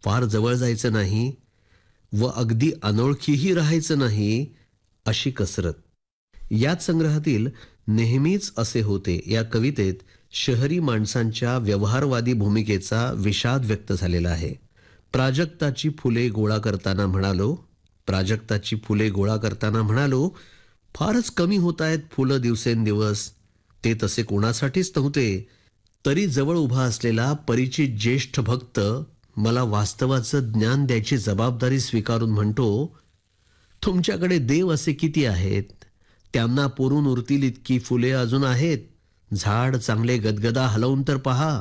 फार जवळ जायचं नाही व अगदी अनोळखीही राहायचं नाही, अशी कसरत. याच संग्रहातील नेहमीच असे होते या कवितेत शहरी माणसांच्या व्यवहारवादी भूमिकेचा विषाद व्यक्त झालेला आहे. प्राजक्ताची फुले गोळा करताना म्हणालो, प्राजक्ताची फुले गोळा करताना म्हणालो, फारच कमी होत आहेत फुलं दिवसेंदिवस. ते तसे कोणासाठीच नव्हते. तरी जवळ उभा असलेला परिचित ज्येष्ठ भक्त मला वास्तवाचं ज्ञान द्यायची जबाबदारी स्वीकारून म्हणतो, तुमच्याकडे देव असे किती आहेत? त्यांना पुरून उरतील इतकी फुले अजून आहेत. झाड चांगले गदगदा हलवून तर पहा.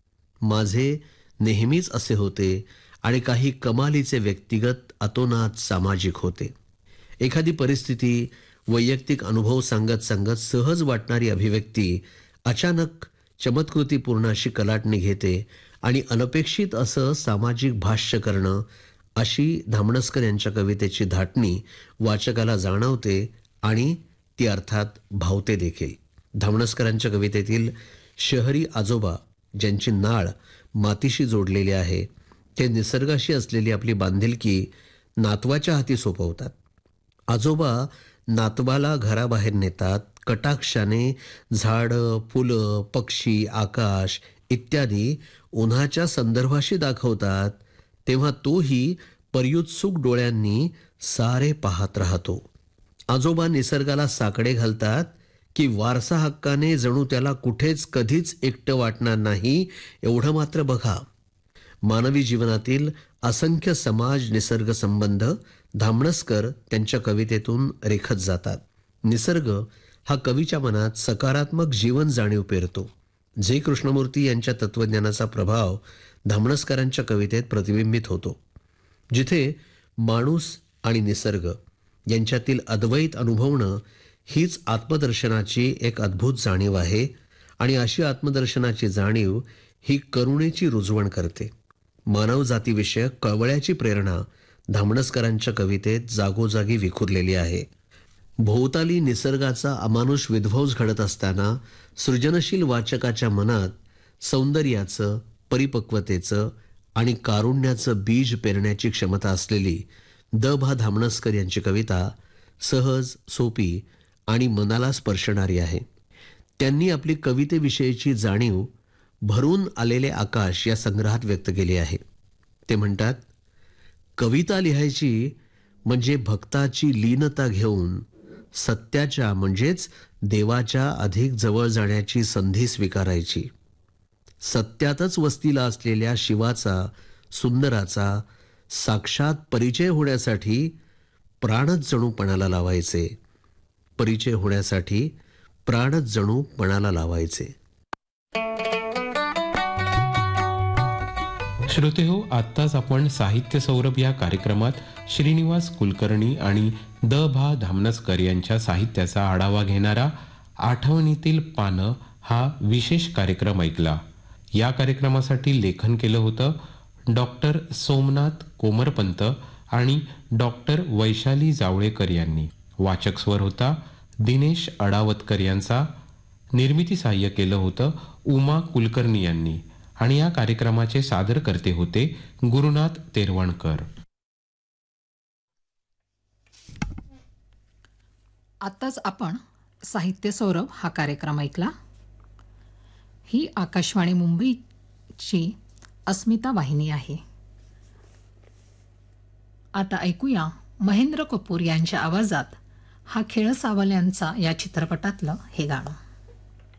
माझे नेहमीच असे होते आणि काही कमालीचे व्यक्तिगत अतोनात सामाजिक होते. एखादी परिस्थिती, वैयक्तिक अनुभव सांगत सांगत सहज वाटणारी अभिव्यक्ती अचानक चमत्कृतीपूर्ण अशी कलाटणी घेते आणि अनपेक्षित असं सामाजिक भाष्य करणं, अशी धामणसकर यांच्या कवितेची धाटणी वाचकाला जाणवते आणि ती अर्थात भावते देखील. धामणसकरांच्या कवितेतील शहरी आजोबा ज्यांची नाळ मातीशी जोडलेली आहे, ते निसर्गाशी असलेली आपली बांधिलकी नातवाच्या हाती सोपवतात. आजोबा नातवाला घराबाहेर नेतात, कटाक्षाने झाडं, फुलं, पक्षी, आकाश इत्यादी उन्हाच्या संदर्भाशी दाखवतात, तेव्हा तोही पर्युत्सुक डोळ्यांनी सारे पाहत राहतो. आजोबा निसर्गाला साकडे घालतात की वारसा हक्काने जणू त्याला कुठेच कधीच एकटं वाटणार नाही, एवढं मात्र बघा. मानवी जीवनातील असंख्य समाज निसर्ग संबंध धामणसकर त्यांच्या कवितेतून रेखत जातात. निसर्ग हा कवीच्या मनात सकारात्मक जीवन जाणीव पेरतो. जे कृष्णमूर्ती यांच्या तत्वज्ञानाचा प्रभाव धामणसकरांच्या कवितेत प्रतिबिंबित होतो. जिथे माणूस आणि निसर्ग यांच्यातील अद्वैत अनुभवणं हीच आत्मदर्शनाची एक अद्भुत जाणीव आहे आणि अशी आत्मदर्शनाची जाणीव ही करुणेची रुजवण करते. मानवजातीविषयक कळवळ्याची प्रेरणा धामणसकरांच्या कवितेत जागोजागी विखुरलेली आहे. भोवताली निसर्गाचा अमानुष विध्वंस घडत असताना सृजनशील वाचकाच्या मनात सौंदर्याचं, परिपक्वतेचं आणि कारुण्याचं बीज पेरण्याची क्षमता असलेली द भा धामणसकर यांची कविता सहज, सोपी आणि मनाला स्पर्शणारी आहे. त्यांनी आपली कवितेविषयीची जाणीव भरून आलेले आकाश या संग्रहात व्यक्त केली आहे. ते म्हणतात, कविता लिहायची म्हणजे भक्ताची लीनता घेऊन सत्याच्या म्हणजेच देवाच्या अधिक जवळ जाण्याची संधी स्वीकारायची. सत्यातच वस्तीला असलेल्या शिवाचा, सुंदराचा साक्षात परिचय होण्यासाठी प्राणच जणू पणाला लावायचे. परिचय होण्यासाठी प्राणच जणू पणाला लावायचे. श्रोतेहो, आत्ताच आपण साहित्य सौरभ या कार्यक्रमात श्रीनिवास कुलकर्णी आणि द भा धामणसकर यांच्या साहित्याचा आढावा घेणारा आठवणीतील पानं हा विशेष कार्यक्रम ऐकला. या कार्यक्रमासाठी लेखन केलं होतं डॉक्टर सोमनाथ कोमरपंत आणि डॉक्टर वैशाली जावळेकर यांनी. वाचक स्वर होता दिनेश अडावतकर यांचा. निर्मिती सहाय्य केलं होतं उमा कुलकर्णी यांनी आणि या कार्यक्रमाचे सादरकर्ते होते गुरुनाथ तेरवणकर. आत्ताच आपण साहित्य सौरभ हा कार्यक्रम ऐकला. ही आकाशवाणी मुंबईची अस्मिता वाहिनी आहे. आता ऐकूया महेंद्र कपूर यांच्या आवाजात हा खेळ सावल्यांचा या चित्रपटातलं हे गाणं.